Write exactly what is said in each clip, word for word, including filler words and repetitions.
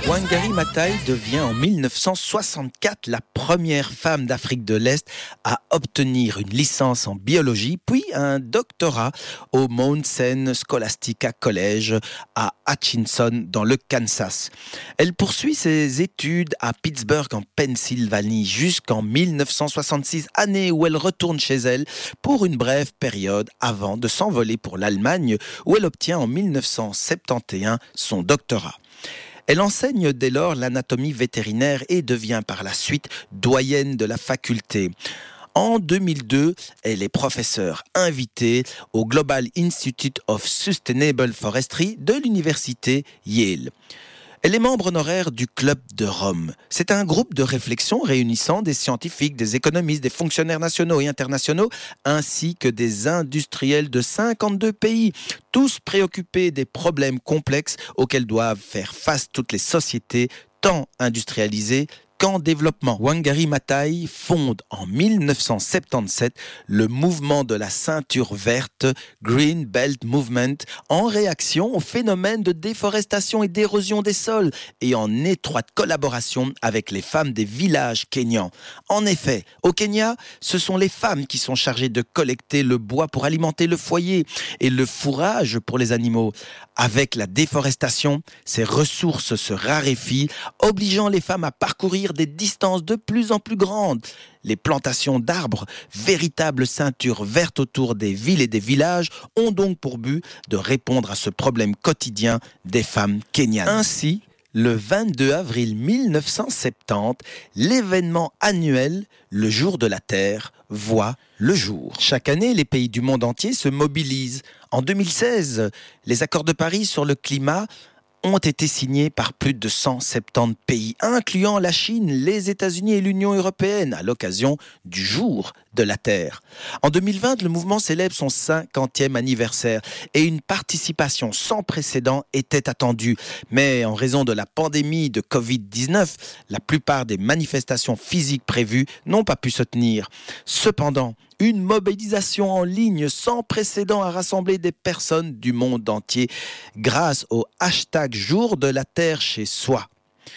Wangari Maathai devient en mille neuf cent soixante-quatre la première femme d'Afrique de l'Est à obtenir une licence en biologie, puis un doctorat au Mount Saint Scholastica College à Hutchinson, dans le Kansas. Elle poursuit ses études à Pittsburgh, en Pennsylvanie, jusqu'en mille neuf cent soixante-six, année où elle retourne chez elle pour une brève période avant de s'envoler pour l'Allemagne, où elle obtient en mille neuf cent soixante et onze son doctorat. Elle enseigne dès lors l'anatomie vétérinaire et devient par la suite doyenne de la faculté. En deux mille deux, elle est professeure invitée au Global Institute of Sustainable Forestry de l'université Yale. Elle est membre honoraire du Club de Rome. C'est un groupe de réflexion réunissant des scientifiques, des économistes, des fonctionnaires nationaux et internationaux, ainsi que des industriels de cinquante-deux pays, tous préoccupés des problèmes complexes auxquels doivent faire face toutes les sociétés, tant industrialisées qu'en développement. Wangari Maathai fonde en mille neuf cent soixante-dix-sept le mouvement de la ceinture verte, Green Belt Movement, en réaction au phénomène de déforestation et d'érosion des sols et en étroite collaboration avec les femmes des villages kényans. En effet, au Kenya, ce sont les femmes qui sont chargées de collecter le bois pour alimenter le foyer et le fourrage pour les animaux. Avec la déforestation, ces ressources se raréfient, obligeant les femmes à parcourir des distances de plus en plus grandes. Les plantations d'arbres, véritables ceintures vertes autour des villes et des villages, ont donc pour but de répondre à ce problème quotidien des femmes kenyanes. Ainsi, le vingt-deux avril mille neuf cent soixante-dix, l'événement annuel, le Jour de la Terre, voit le jour. Chaque année, les pays du monde entier se mobilisent. En deux mille seize, les accords de Paris sur le climat ont été signés par plus de cent soixante-dix pays, incluant la Chine, les États-Unis et l'Union européenne, à l'occasion du Jour de la Terre. En deux mille vingt, le mouvement célèbre son cinquantième anniversaire et une participation sans précédent était attendue. Mais en raison de la pandémie de covid dix-neuf, la plupart des manifestations physiques prévues n'ont pas pu se tenir. Cependant, une mobilisation en ligne sans précédent a rassemblé des personnes du monde entier grâce au hashtag Jour de la Terre chez soi.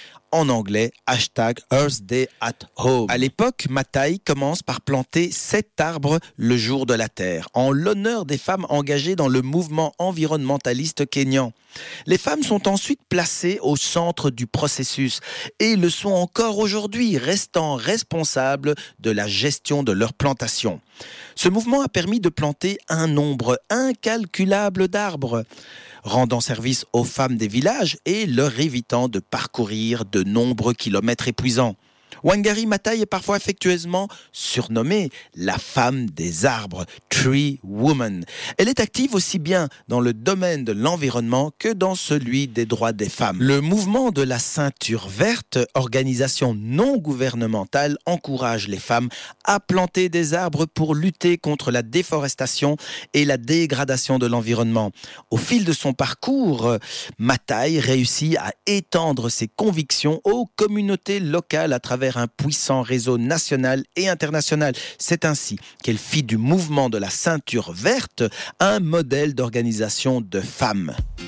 En anglais, hashtag Earth Day at Home. À l'époque, Maathai commence par planter sept arbres le jour de la Terre, en l'honneur des femmes engagées dans le mouvement environnementaliste kényan. Les femmes sont ensuite placées au centre du processus et le sont encore aujourd'hui, restant responsables de la gestion de leurs plantations. Ce mouvement a permis de planter un nombre incalculable d'arbres, rendant service aux femmes des villages et leur évitant de parcourir de nombreux kilomètres épuisants. Wangari Maathai est parfois affectueusement surnommée la femme des arbres, Tree Woman. Elle est active aussi bien dans le domaine de l'environnement que dans celui des droits des femmes. Le mouvement de la ceinture verte, organisation non gouvernementale, encourage les femmes à planter des arbres pour lutter contre la déforestation et la dégradation de l'environnement. Au fil de son parcours, Maathai réussit à étendre ses convictions aux communautés locales à travers un puissant réseau national et international. C'est ainsi qu'elle fit du mouvement de la ceinture verte un modèle d'organisation de femmes.